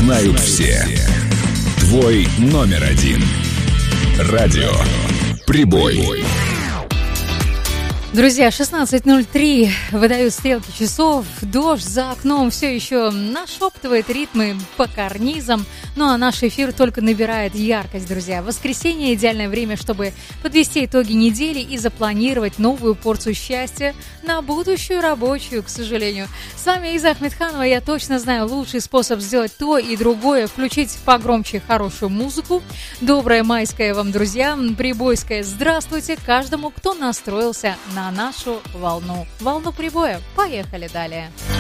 знают все. Твой номер один. Радио «Прибой». Друзья, 16:03 выдают стрелки часов, дождь за окном все еще нашептывает ритмы по карнизам, ну а наш эфир только набирает яркость, друзья. Воскресенье – идеальное время, чтобы подвести итоги недели и запланировать новую порцию счастья на будущую рабочую, к сожалению. С вами Иза Ахмедханова, я точно знаю лучший способ сделать то и другое, включить погромче хорошую музыку. Доброе майское вам, друзья, прибойское здравствуйте каждому, кто настроился на нашу волну прибоя. Поехали далее.